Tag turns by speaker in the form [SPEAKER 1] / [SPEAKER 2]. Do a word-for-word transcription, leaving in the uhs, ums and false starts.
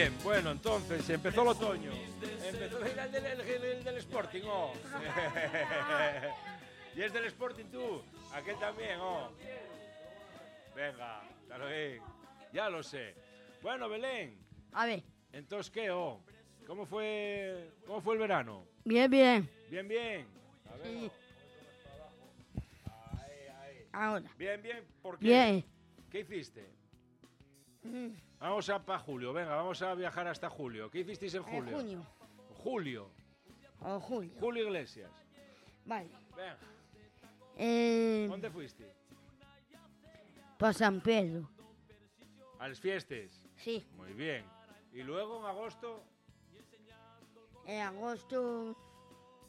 [SPEAKER 1] bien, bueno, entonces empezó el otoño. Empezó a ir al del, el, el del Sporting, oh. ¿Y es del Sporting tú? Aquel también, oh. Venga, claro que ya lo sé. Bueno, Belén.
[SPEAKER 2] A ver.
[SPEAKER 1] Entonces, ¿qué, oh? ¿Cómo fue, cómo fue el verano?
[SPEAKER 2] Bien, bien.
[SPEAKER 1] Bien, bien. A ver,
[SPEAKER 2] Sí.
[SPEAKER 1] oh. Ahí, ahí.
[SPEAKER 2] Ahora.
[SPEAKER 1] Bien, bien. ¿Por qué?
[SPEAKER 2] Bien.
[SPEAKER 1] ¿Qué hiciste?
[SPEAKER 2] Mm,
[SPEAKER 1] Vamos a para julio, venga, vamos a viajar hasta julio. ¿Qué hicisteis en
[SPEAKER 2] En
[SPEAKER 1] julio?
[SPEAKER 2] junio
[SPEAKER 1] Julio.
[SPEAKER 2] o julio.
[SPEAKER 1] Julio Iglesias.
[SPEAKER 2] Vale.
[SPEAKER 1] Venga,
[SPEAKER 2] Eh,
[SPEAKER 1] ¿dónde fuiste?
[SPEAKER 2] para San Pedro.
[SPEAKER 1] A las fiestas.
[SPEAKER 2] Sí.
[SPEAKER 1] Muy bien. Y luego en agosto,
[SPEAKER 2] En agosto